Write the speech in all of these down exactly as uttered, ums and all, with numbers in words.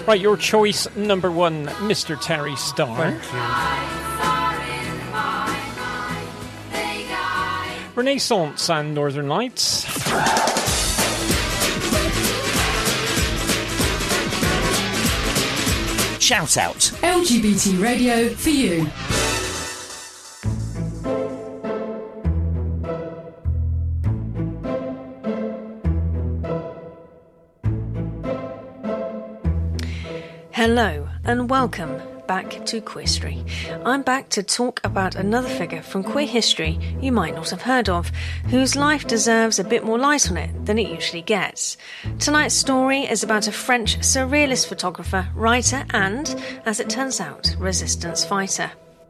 Right, your choice number one, Mister Terry Starr. Thank you. Renaissance and Northern Lights. Shout out. L G B T radio for you. Hello and welcome back to Queerstory. I'm back to talk about another figure from queer history you might not have heard of, whose life deserves a bit more light on it than it usually gets. Tonight's story is about a French surrealist photographer, writer and, as it turns out, resistance fighter.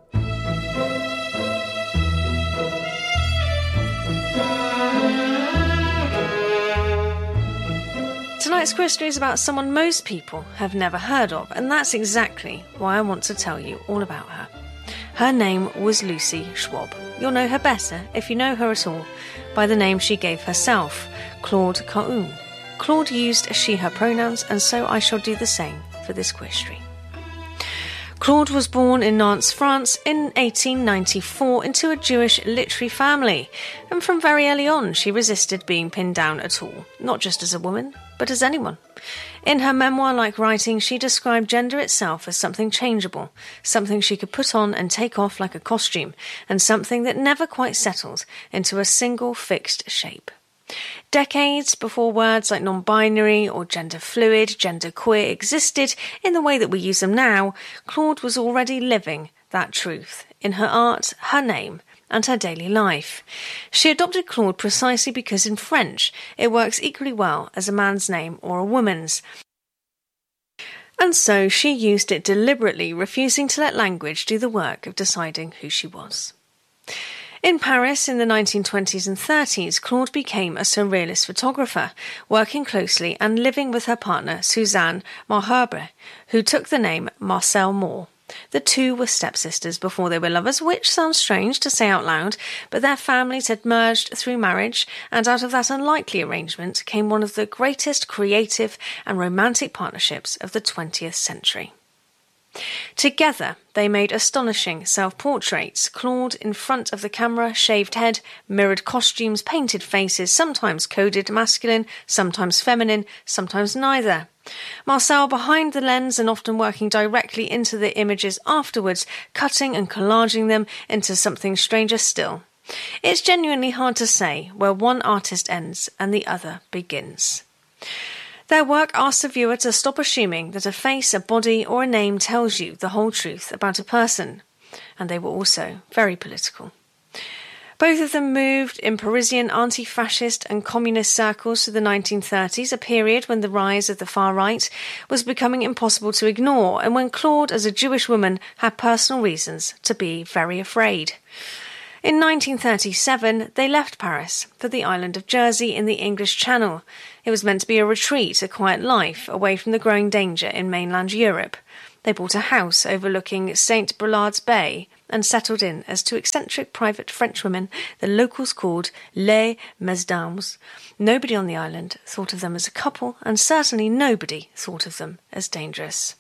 Tonight's Queerstory is about someone most people have never heard of, and that's exactly why I want to tell you all about her. Her name was Lucy Schwab. You'll know her better, if you know her at all, by the name she gave herself, Claude Cahun. Claude used she-her pronouns, and so I shall do the same for this Queerstory. Claude was born in Nantes, France in eighteen ninety-four into a Jewish literary family, and from very early on she resisted being pinned down at all, not just as a woman, but as anyone. In her memoir-like writing, she described gender itself as something changeable, something she could put on and take off like a costume, and something that never quite settled into a single fixed shape. Decades before words like non-binary or gender-fluid, gender-queer existed in the way that we use them now, Claude was already living that truth in her art, her name, and her daily life. She adopted Claude precisely because in French it works equally well as a man's name or a woman's. And so she used it deliberately, refusing to let language do the work of deciding who she was. In Paris in the nineteen twenties and thirties, Claude became a surrealist photographer, working closely and living with her partner Suzanne Malherbe, who took the name Marcel Moore. The two were stepsisters before they were lovers, which sounds strange to say out loud, but their families had merged through marriage, and out of that unlikely arrangement came one of the greatest creative and romantic partnerships of the twentieth century. Together, they made astonishing self-portraits, Claude in front of the camera, shaved head, mirrored costumes, painted faces, sometimes coded masculine, sometimes feminine, sometimes neither. Marcel behind the lens and often working directly into the images afterwards, cutting and collaging them into something stranger still. It's genuinely hard to say where one artist ends and the other begins. Their work asks the viewer to stop assuming that a face, a body, or a name tells you the whole truth about a person. And they were also very political. Both of them moved in Parisian anti-fascist and communist circles through the nineteen thirties, a period when the rise of the far right was becoming impossible to ignore, and when Claude, as a Jewish woman, had personal reasons to be very afraid. In nineteen thirty-seven, they left Paris for the island of Jersey in the English Channel. It was meant to be a retreat, a quiet life, away from the growing danger in mainland Europe. They bought a house overlooking Saint Bernard's Bay and settled in as two eccentric private Frenchwomen the locals called Les Mesdames. Nobody on the island thought of them as a couple, and certainly nobody thought of them as dangerous.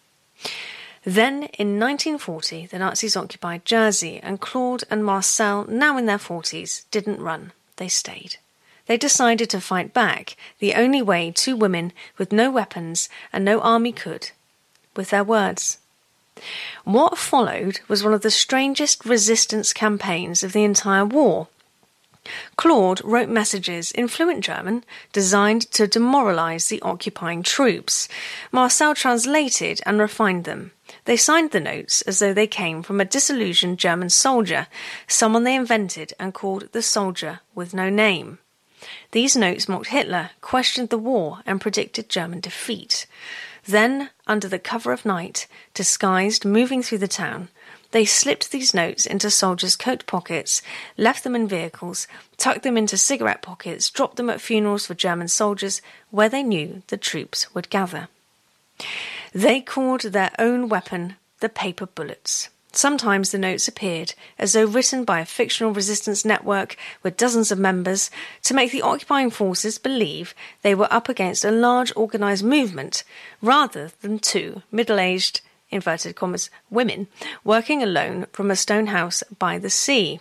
Then, in nineteen forty, the Nazis occupied Jersey, and Claude and Marcel, now in their forties, didn't run. They stayed. They decided to fight back, the only way two women with no weapons and no army could, with their words. What followed was one of the strangest resistance campaigns of the entire war. Claude wrote messages in fluent German designed to demoralise the occupying troops. Marcel translated and refined them. They signed the notes as though they came from a disillusioned German soldier, someone they invented and called the soldier with no name. These notes mocked Hitler, questioned the war, and predicted German defeat. Then, under the cover of night, disguised, moving through the town, they slipped these notes into soldiers' coat pockets, left them in vehicles, tucked them into cigarette pockets, dropped them at funerals for German soldiers, where they knew the troops would gather. They called their own weapon the paper bullets. Sometimes the notes appeared as though written by a fictional resistance network with dozens of members to make the occupying forces believe they were up against a large organised movement rather than two middle-aged, inverted commas, women working alone from a stone house by the sea.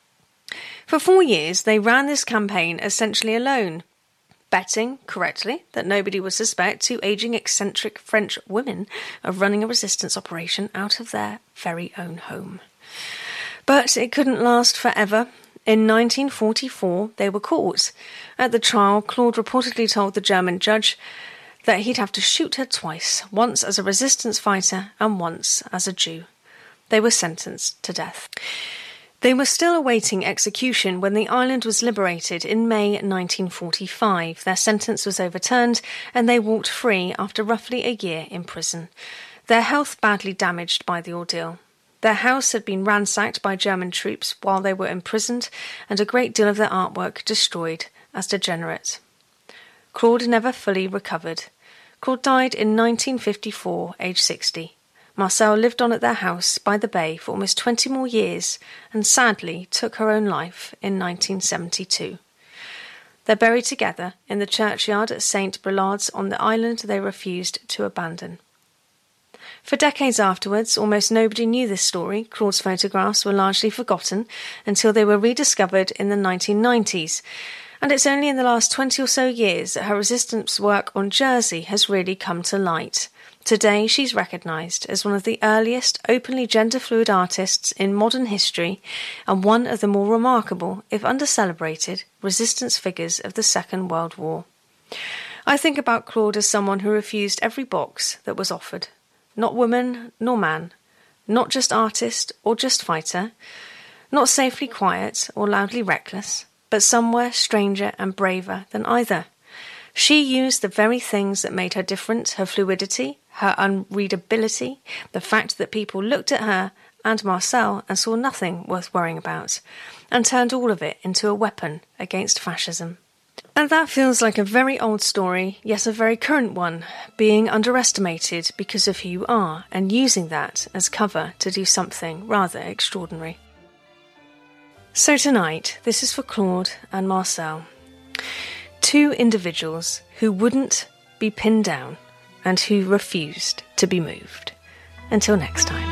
For four years they ran this campaign essentially alone, betting, correctly, that nobody would suspect two ageing eccentric French women of running a resistance operation out of their very own home. But it couldn't last forever. In nineteen forty-four, they were caught. At the trial, Claude reportedly told the German judge that he'd have to shoot her twice, once as a resistance fighter and once as a Jew. They were sentenced to death. They were still awaiting execution when the island was liberated in May nineteen forty-five. Their sentence was overturned and they walked free after roughly a year in prison, their health badly damaged by the ordeal. Their house had been ransacked by German troops while they were imprisoned and a great deal of their artwork destroyed as degenerate. Claude never fully recovered. Claude died in nineteen fifty-four, aged sixty. Marcel lived on at their house by the bay for almost twenty more years and sadly took her own life in nineteen seventy-two. They're buried together in the churchyard at Saint Brelard's on the island they refused to abandon. For decades afterwards, almost nobody knew this story. Claude's photographs were largely forgotten until they were rediscovered in the nineteen nineties, and it's only in the last twenty or so years that her resistance work on Jersey has really come to light. Today, she's recognised as one of the earliest openly gender-fluid artists in modern history and one of the more remarkable, if under-celebrated, resistance figures of the Second World War. I think about Claude as someone who refused every box that was offered. Not woman nor man, not just artist or just fighter, not safely quiet or loudly reckless, but somewhere stranger and braver than either. She used the very things that made her different, her fluidity, her unreadability, the fact that people looked at her and Marcel and saw nothing worth worrying about, and turned all of it into a weapon against fascism. And that feels like a very old story, yet a very current one, being underestimated because of who you are, and using that as cover to do something rather extraordinary. So tonight, this is for Claude and Marcel. Two individuals who wouldn't be pinned down and who refused to be moved. Until next time.